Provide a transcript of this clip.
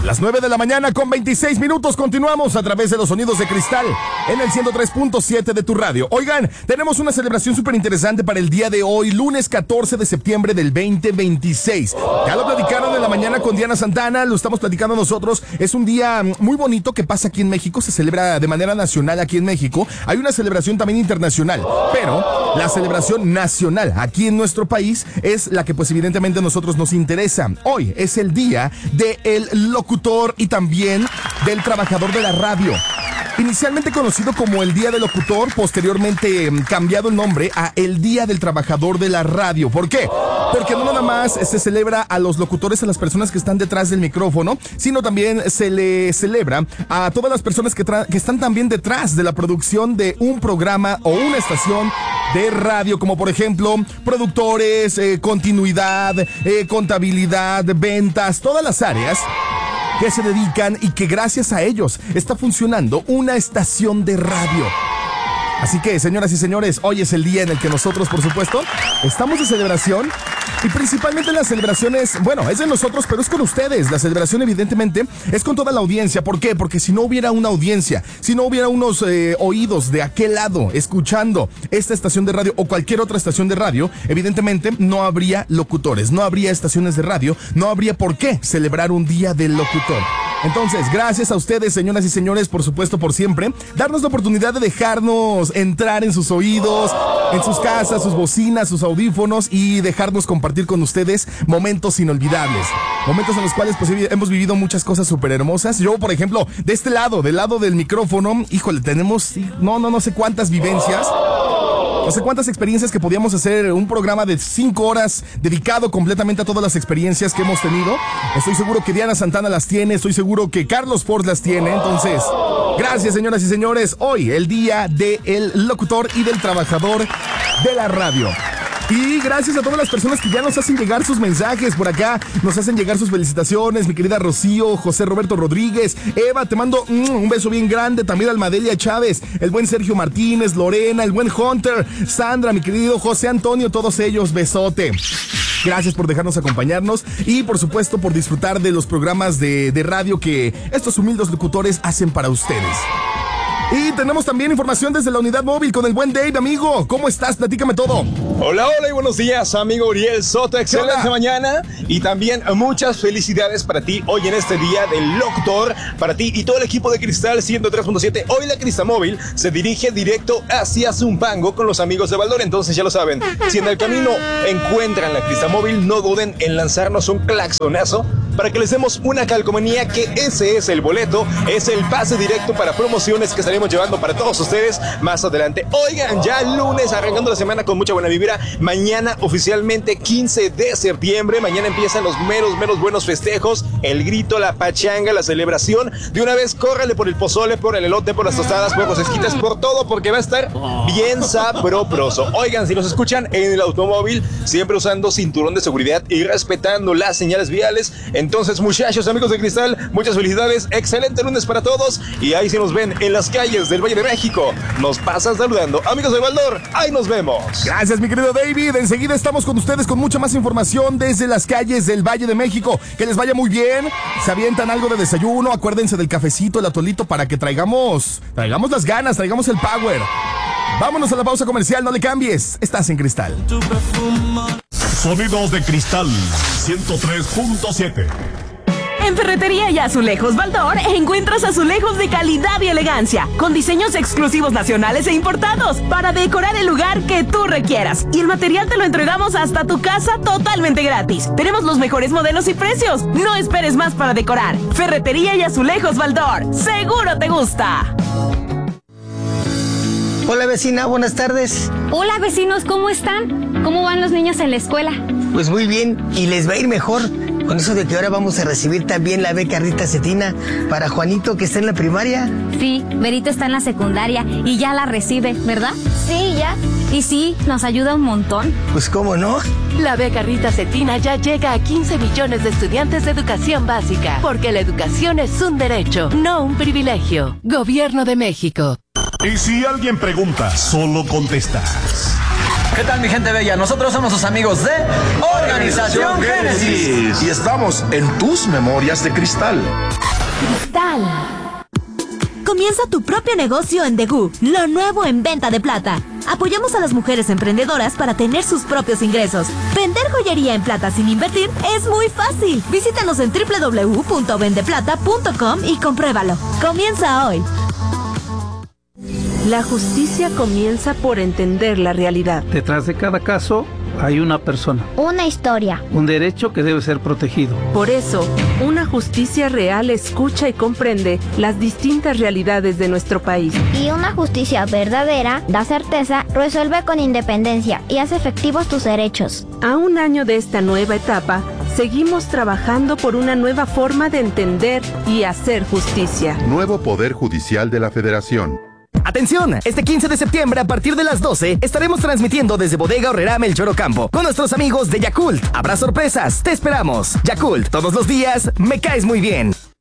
Las 9 de la mañana con 26 minutos. Continuamos a través de los sonidos de cristal en el 103.7 de tu radio. Oigan, tenemos una celebración súper interesante para el día de hoy, lunes 14 de septiembre del 2026. Ya lo platicaron en la mañana con Diana Santana, lo estamos platicando nosotros. Es un día muy bonito que pasa aquí en México, se celebra de manera nacional aquí en México. Hay una celebración también internacional, pero la celebración nacional aquí en nuestro país es la que pues evidentemente a nosotros nos interesa. Hoy es el día del locutor y también del trabajador de la radio. Inicialmente conocido como el Día del Locutor, posteriormente cambiado el nombre a el Día del Trabajador de la Radio. ¿Por qué? Porque no nada más se celebra a los locutores, a las personas que están detrás del micrófono, sino también se le celebra a todas las personas que están también detrás de la producción de un programa o una estación de radio, como por ejemplo productores, continuidad, contabilidad, ventas, todas las áreas que se dedican y que gracias a ellos está funcionando una estación de radio. Así que, señoras y señores, hoy es el día en el que nosotros, por supuesto, estamos de celebración. Y principalmente la celebración es, bueno, es de nosotros, pero es con ustedes. La celebración, evidentemente, es con toda la audiencia. ¿Por qué? Porque si no hubiera una audiencia, si no hubiera unos oídos de aquel lado escuchando esta estación de radio o cualquier otra estación de radio, evidentemente no habría locutores, no habría estaciones de radio, no habría por qué celebrar un día del locutor. Entonces, gracias a ustedes, señoras y señores, por supuesto, por siempre, darnos la oportunidad de dejarnos entrar en sus oídos, en sus casas, sus bocinas, sus audífonos y dejarnos compartir con ustedes momentos inolvidables. Momentos en los cuales pues hemos vivido muchas cosas súper hermosas. Yo, por ejemplo, de este lado, del lado del micrófono, híjole, tenemos no sé cuántas vivencias. No sé cuántas experiencias que podíamos hacer, un programa de 5 horas dedicado completamente a todas las experiencias que hemos tenido. Estoy seguro que Diana Santana las tiene, estoy seguro que Carlos Ford las tiene. Entonces, gracias, señoras y señores. Hoy, el día del locutor y del trabajador de la radio. Y gracias a todas las personas que ya nos hacen llegar sus mensajes por acá, nos hacen llegar sus felicitaciones, mi querida Rocío, José Roberto Rodríguez, Eva, te mando un beso bien grande, también Almadelia Chávez, el buen Sergio Martínez, Lorena, el buen Hunter, Sandra, mi querido José Antonio, todos ellos, besote. Gracias por dejarnos acompañarnos y por supuesto por disfrutar de los programas de radio que estos humildes locutores hacen para ustedes. Y tenemos también información desde la unidad móvil con el buen Dave, amigo. ¿Cómo estás? Platícame todo. Hola y buenos días, amigo Uriel Soto. Excelente mañana y también muchas felicidades para ti hoy en este día del locutor, para ti y todo el equipo de Cristal 103.7. Hoy la Cristamóvil se dirige directo hacia Zumpango con los amigos de Baldor. Entonces ya lo saben, si en el camino encuentran la Cristamóvil, no duden en lanzarnos un claxonazo para que les demos una calcomanía, que ese es el boleto, es el pase directo para promociones que estaremos llevando para todos ustedes más adelante. Oigan, ya lunes, arrancando la semana con mucha buena vibra. Mañana oficialmente 15 de septiembre, mañana empiezan los meros buenos festejos, el grito, la pachanga, la celebración. De una vez, córrele por el pozole, por el elote, por las tostadas, por los esquites, por todo, porque va a estar bien sabroso. Oigan, si nos escuchan en el automóvil, siempre usando cinturón de seguridad y respetando las señales viales. Entonces, muchachos, amigos de Cristal, muchas felicidades, excelente lunes para todos. Y ahí si nos ven en las calles del Valle de México, nos pasan saludando. Amigos de Baldor, ahí nos vemos. Gracias, mi querido David. Enseguida estamos con ustedes con mucha más información desde las calles del Valle de México. Que les vaya muy bien. Se avientan algo de desayuno. Acuérdense del cafecito, el atolito, para que traigamos las ganas, traigamos el power. Vámonos a la pausa comercial, no le cambies. Estás en Cristal. Sonidos de Cristal 103.7. En Ferretería y Azulejos Baldor encuentras azulejos de calidad y elegancia, con diseños exclusivos nacionales e importados, para decorar el lugar que tú requieras. Y el material te lo entregamos hasta tu casa totalmente gratis. Tenemos los mejores modelos y precios. No esperes más para decorar. Ferretería y Azulejos Baldor. ¡Seguro te gusta! Hola vecina, buenas tardes. Hola vecinos, ¿cómo están? ¿Cómo van los niños en la escuela? Pues muy bien, y les va a ir mejor con eso de que ahora vamos a recibir también la beca Rita Cetina para Juanito, que está en la primaria. Sí, Berito está en la secundaria y ya la recibe, ¿verdad? Sí, ya. Y sí, nos ayuda un montón. Pues cómo no. La beca Rita Cetina ya llega a 15 millones de estudiantes de educación básica, porque la educación es un derecho, no un privilegio. Gobierno de México. Y si alguien pregunta, solo contestas. ¿Qué tal, mi gente bella? Nosotros somos sus amigos de Organización Génesis. Y estamos en tus memorias de cristal. Comienza tu propio negocio en Degú, lo nuevo en venta de plata. Apoyamos a las mujeres emprendedoras para tener sus propios ingresos. Vender joyería en plata sin invertir es muy fácil. Visítanos en www.vendeplata.com y compruébalo. Comienza hoy. La justicia comienza por entender la realidad. Detrás de cada caso hay una persona. Una historia. Un derecho que debe ser protegido. Por eso, una justicia real escucha y comprende las distintas realidades de nuestro país. Y una justicia verdadera da certeza, resuelve con independencia y hace efectivos tus derechos. A un año de esta nueva etapa, seguimos trabajando por una nueva forma de entender y hacer justicia. Nuevo Poder Judicial de la Federación. Atención, este 15 de septiembre a partir de las 12 estaremos transmitiendo desde Bodega Aurrerá Melchor Ocampo con nuestros amigos de Yakult. Habrá sorpresas, te esperamos. Yakult, todos los días, me caes muy bien.